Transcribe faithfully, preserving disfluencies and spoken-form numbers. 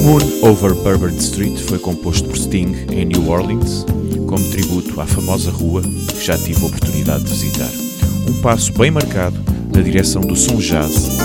Moon Over Bourbon Street foi composto por Sting em New Orleans, como tributo à famosa rua que já tive a oportunidade de visitar. Um passo bem marcado na direção do som jazz